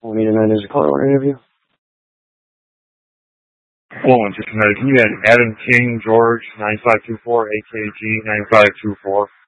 189 is a caller on interview. Hello, Manchester United. Can you add Adam King, George, 9524, AKG, 9524?